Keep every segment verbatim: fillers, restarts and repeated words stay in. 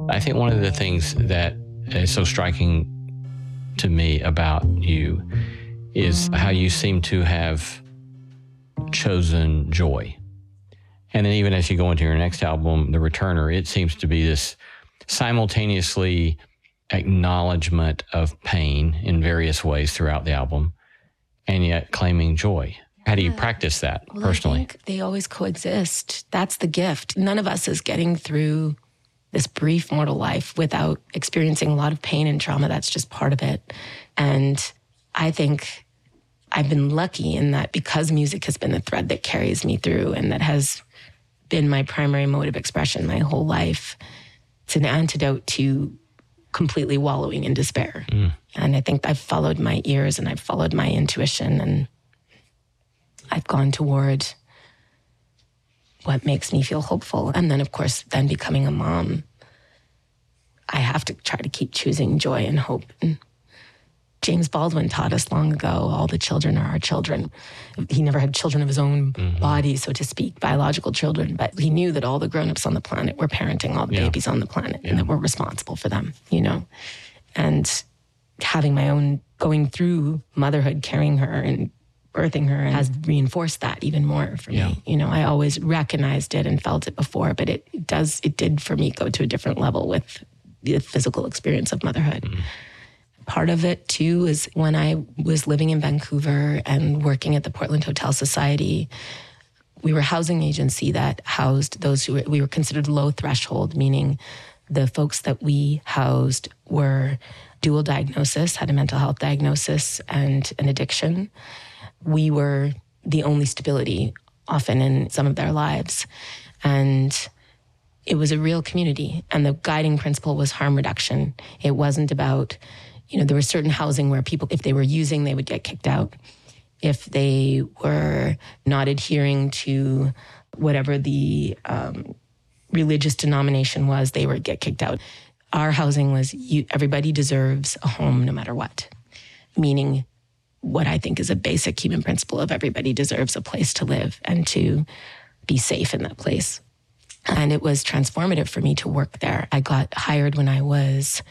I think one of the things that is so striking to me about you is how you seem to have chosen joy. And then even as you go into your next album, The Returner, it seems to be this simultaneously acknowledgement of pain in various ways throughout the album, and yet claiming joy. How do you practice that well, personally? I think they always coexist. That's the gift. None of us is getting through this brief mortal life without experiencing a lot of pain and trauma. That's just part of it. And I think I've been lucky in that because music has been the thread that carries me through and that has been my primary mode of expression my whole life. It's an antidote to completely wallowing in despair. Mm. And I think I've followed my ears and I've followed my intuition and I've gone toward what makes me feel hopeful. And then, of course, then becoming a mom, I have to try to keep choosing joy and hope. And James Baldwin taught us long ago, all the children are our children. He never had children of his own mm-hmm. body, so to speak, biological children, but he knew that all the grown-ups on the planet were parenting all the yeah. babies on the planet yeah. and that we're responsible for them, you know? And having my own, going through motherhood, carrying her and birthing her has reinforced that even more for yeah. me. You know, I always recognized it and felt it before, but it, it does, it did for me go to a different level with the physical experience of motherhood. Mm. Part of it, too, is when I was living in Vancouver and working at the Portland Hotel Society, we were a housing agency that housed those who were, we were considered low threshold, meaning the folks that we housed were dual diagnosis, had a mental health diagnosis and an addiction. We were the only stability often in some of their lives. And it was a real community. And the guiding principle was harm reduction. It wasn't about, you know, there was certain housing where people, if they were using, they would get kicked out. If they were not adhering to whatever the um, religious denomination was, they would get kicked out. Our housing was, you, everybody deserves a home no matter what. Meaning what I think is a basic human principle of everybody deserves a place to live and to be safe in that place. And it was transformative for me to work there. I got hired when I was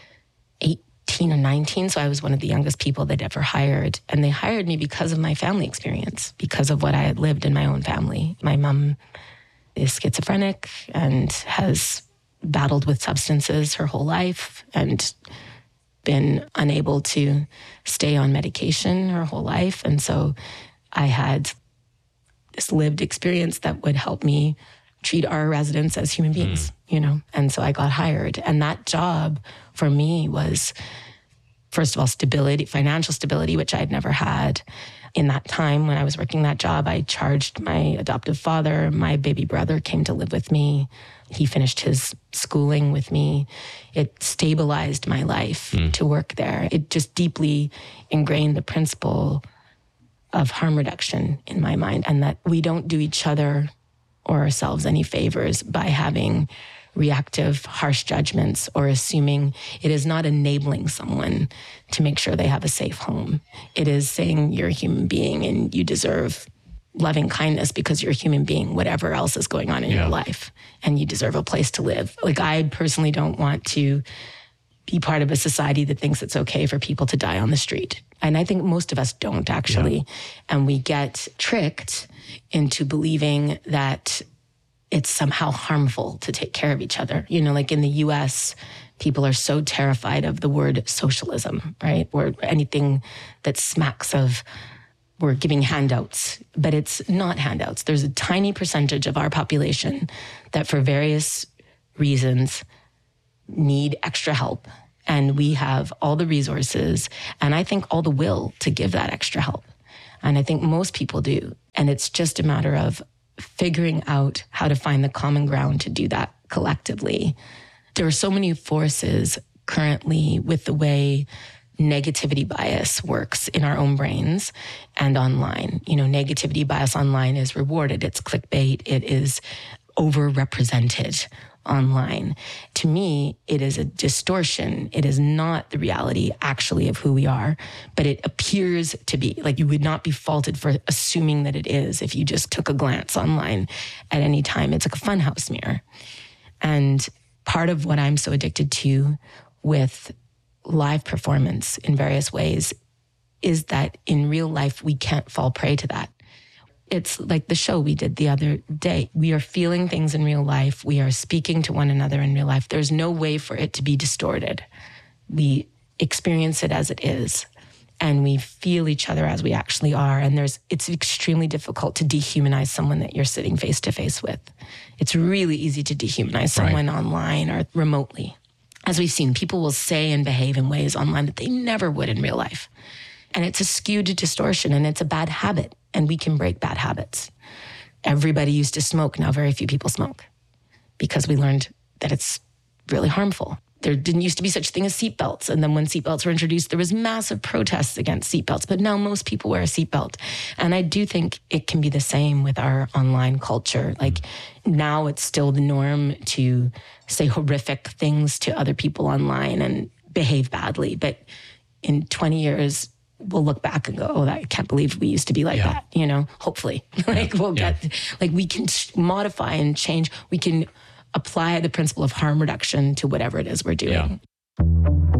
eighteen or nineteen, so I was one of the youngest people they'd ever hired. And they hired me because of my family experience, because of what I had lived in my own family. My mom is schizophrenic and has battled with substances her whole life and been unable to stay on medication her whole life. And so I had this lived experience that would help me treat our residents as human beings, mm. you know? And so I got hired. And that job for me was, first of all, stability, financial stability, which I'd never had. In that time when I was working that job, I charged my adoptive father. My baby brother came to live with me. He finished his schooling with me. It stabilized my life mm. to work there. It just deeply ingrained the principle of harm reduction in my mind, and that we don't do each other or ourselves any favors by having reactive, harsh judgments or assuming. It is not enabling someone to make sure they have a safe home. It is saying you're a human being and you deserve loving kindness because you're a human being, whatever else is going on in yeah. your life, and you deserve a place to live. Like, I personally don't want to be part of a society that thinks it's okay for people to die on the street. And I think most of us don't, actually. Yeah. And we get tricked into believing that it's somehow harmful to take care of each other. You know, like in the U S, people are so terrified of the word socialism, right? Or anything that smacks of, we're giving handouts, but it's not handouts. There's a tiny percentage of our population that for various reasons need extra help. And we have all the resources and I think all the will to give that extra help. And I think most people do. And it's just a matter of figuring out how to find the common ground to do that collectively. There are so many forces currently with the way negativity bias works in our own brains and online. You know, negativity bias online is rewarded. It's clickbait. It is overrepresented online. To me, it is a distortion. It is not the reality actually of who we are, but it appears to be. Like, you would not be faulted for assuming that it is if you just took a glance online at any time. It's like a funhouse mirror. And part of what I'm so addicted to with live performance in various ways is that in real life, we can't fall prey to that. It's like the show we did the other day. We are feeling things in real life. We are speaking to one another in real life. There's no way for it to be distorted. We experience it as it is, and we feel each other as we actually are. And there's, it's extremely difficult to dehumanize someone that you're sitting face to face with. It's really easy to dehumanize someone right. online or remotely. As we've seen, people will say and behave in ways online that they never would in real life. And it's a skewed distortion, and it's a bad habit, and we can break bad habits. Everybody used to smoke. Now very few people smoke because we learned that it's really harmful. There didn't used to be such a thing as seatbelts. And then when seatbelts were introduced, there was massive protests against seatbelts. But now most people wear a seatbelt. And I do think it can be the same with our online culture. Like now it's still the norm to say horrific things to other people online and behave badly. But in twenty years, we'll look back and go, oh, I can't believe we used to be like yeah. that, you know, hopefully. like yeah. we'll yeah. get, like we can modify and change. We can apply the principle of harm reduction to whatever it is we're doing. Yeah.